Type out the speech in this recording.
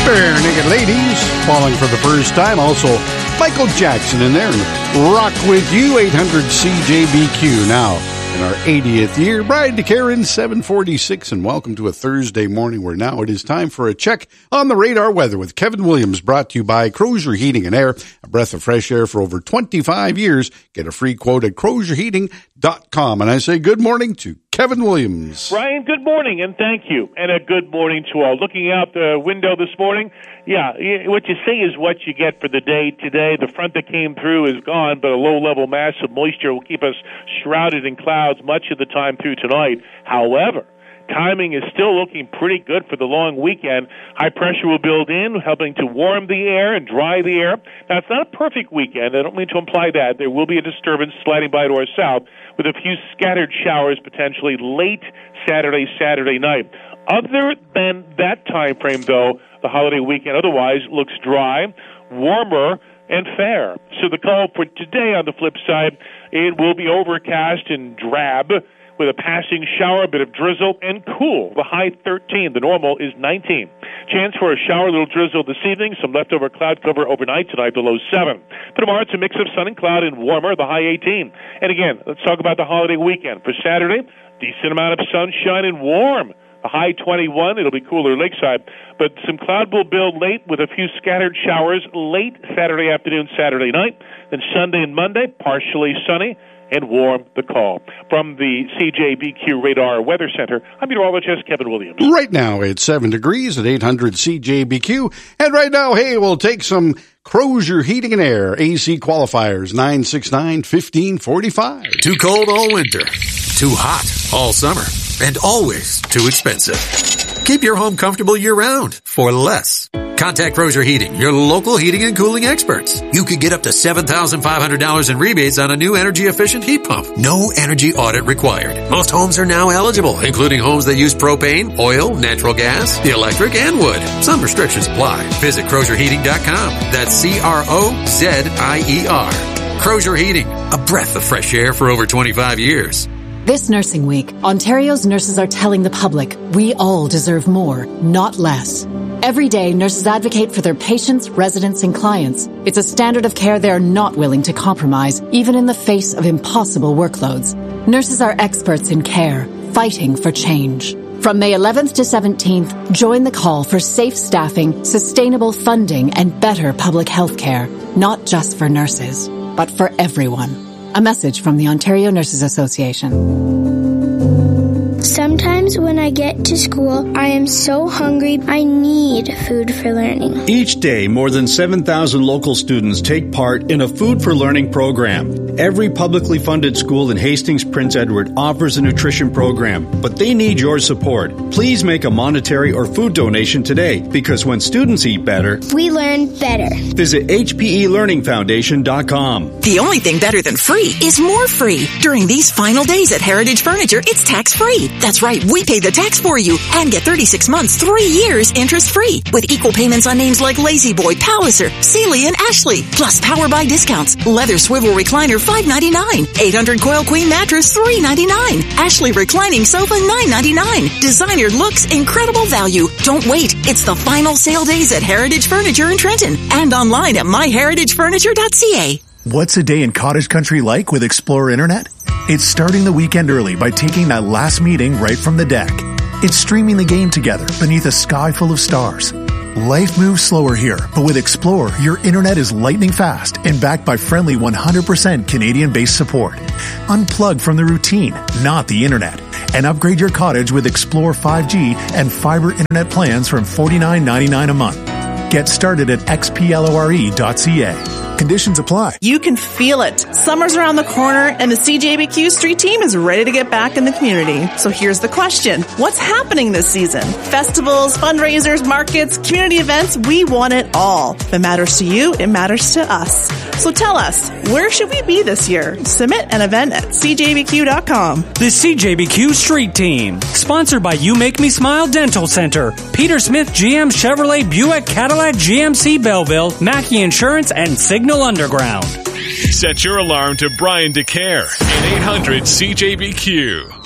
Bare Naked Ladies, falling for the first time. Also, Michael Jackson in there. And Rock With You, 800 CJBQ now. In our 80th year, Brian DeCaren, 746, and welcome to a Thursday morning where now it is time for a check on the radar weather with Kevin Williams, brought to you by Crozier Heating and Air, a breath of fresh air for over 25 years. Get a free quote at CrozierHeating.com. And I say good morning to Kevin Williams. Brian, good morning, and thank you, and a good morning to all. Looking out the window this morning, what you see is what you get for the day today. The front that came through is gone, but a low-level mass of moisture will keep us shrouded in clouds much of the time through tonight. However, timing is still looking pretty good for the long weekend. High pressure will build in, helping to warm the air and dry the air. Now, it's not a perfect weekend. I don't mean to imply that. There will be a disturbance sliding by to our south with a few scattered showers potentially late Saturday night. Other than that time frame, though, the holiday weekend otherwise looks dry, warmer, and fair. So the call for today on the flip side, it will be overcast and drab with a passing shower, a bit of drizzle, and cool. The high 13, the normal is 19. Chance for a shower, a little drizzle this evening, some leftover cloud cover overnight tonight, the low 7. For tomorrow, it's a mix of sun and cloud and warmer, the high 18. And again, let's talk about the holiday weekend. For Saturday, decent amount of sunshine and warm. A high 21, it'll be cooler lakeside, but some cloud will build late with a few scattered showers late Saturday afternoon, Saturday night. Then Sunday and Monday, partially sunny and warm, the call. From the CJBQ Radar Weather Center, I'm meteorologist Kevin Williams. Right now, it's 7 degrees at 800 CJBQ. And right now, hey, we'll take some Crozier Heating and Air AC qualifiers, 969-1545. Too cold all winter, too hot all summer, and always too expensive. Keep your home comfortable year-round for less. Contact Crozier Heating, your local heating and cooling experts. You could get up to $7,500 in rebates on a new energy-efficient heat pump. No energy audit required. Most homes are now eligible, including homes that use propane, oil, natural gas, electric, and wood. Some restrictions apply. Visit CrozierHeating.com. That's CROZIER. Crozier Heating, a breath of fresh air for over 25 years. This Nursing Week, Ontario's nurses are telling the public we all deserve more, not less. Every day, nurses advocate for their patients, residents, and clients. It's a standard of care they're not willing to compromise, even in the face of impossible workloads. Nurses are experts in care, fighting for change. From May 11th to 17th, join the call for safe staffing, sustainable funding, and better public health care, not just for nurses, but for everyone. A message from the Ontario Nurses Association. Sometimes when I get to school, I am so hungry, I need food for learning. Each day, more than 7,000 local students take part in a Food for Learning program. Every publicly funded school in Hastings, Prince Edward offers a nutrition program, but they need your support. Please make a monetary or food donation today, because when students eat better, we learn better. Visit HPELearningFoundation.com. The only thing better than free is more free. During these final days at Heritage Furniture, it's tax-free. That's right, we pay the tax for you and get 36 months, 3 years interest-free with equal payments on names like Lazy Boy, Palliser, Sealy, and Ashley. Plus Power Buy discounts. Leather swivel recliner, $5.99. 800 Coil Queen mattress, $3.99. Ashley reclining sofa, $9.99. Designer looks, incredible value. Don't wait. It's the final sale days at Heritage Furniture in Trenton and online at myheritagefurniture.ca. What's a day in cottage country like with Explorer Internet? It's starting the weekend early by taking that last meeting right from the deck. It's streaming the game together beneath a sky full of stars. Life moves slower here, but with Explorer, your internet is lightning fast and backed by friendly 100% Canadian-based support. Unplug from the routine, not the internet, and upgrade your cottage with Explorer 5G and fiber internet plans from $49.99 a month. Get started at xplore.ca. Conditions apply. You can feel it. Summer's around the corner and the CJBQ Street Team is ready to get back in the community. So here's the question. What's happening this season? Festivals, fundraisers, markets, community events, we want it all. If it matters to you, it matters to us. So tell us, where should we be this year? Submit an event at cjbq.com. The CJBQ Street Team, sponsored by You Make Me Smile Dental Center, Peter Smith GM Chevrolet Buick Cadillac GMC Belleville, Mackey Insurance, and Signal Underground. Set your alarm to Brian DeCare at 800 CJBQ.